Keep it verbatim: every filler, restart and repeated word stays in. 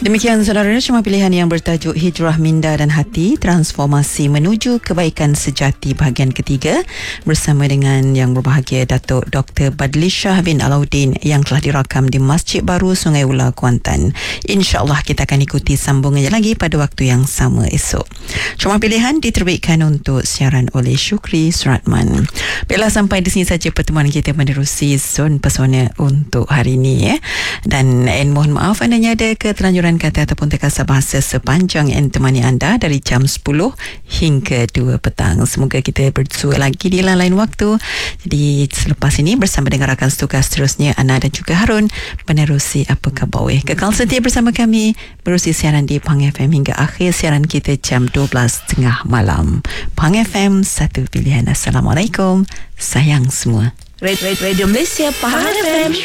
Demikian saudara, cuma pilihan yang bertajuk Hijrah Minda dan Hati, Transformasi Menuju Kebaikan Sejati bahagian ketiga bersama dengan yang berbahagia Datuk Doktor Badlishah bin Alauddin yang telah dirakam di Masjid Baru Sungai Ula, Kuantan. InsyaAllah kita akan ikuti sambungannya lagi pada waktu yang sama esok. Cuma pilihan diterbitkan untuk siaran oleh Syukri Suratman. Baiklah, sampai di sini saja pertemuan kita menerusi Zon Pesona untuk hari ini ya. Dan en mohon maaf andanya ada keterlanjuran kata ataupun terkasar bahasa sepanjang en temani anda dari jam sepuluh hingga dua petang. Semoga kita bersua lagi di lain-lain waktu. Jadi selepas ini bersama dengan rakan tugas seterusnya Ana dan juga Harun menerusi Apa Khabar Weh. Kekal setia bersama kami berusi siaran di Pang F M hingga akhir siaran kita jam dua belas tiga puluh malam. Pang F M, satu pilihan. Assalamualaikum. Sayang semua. Radio Malaysia Pahang F M.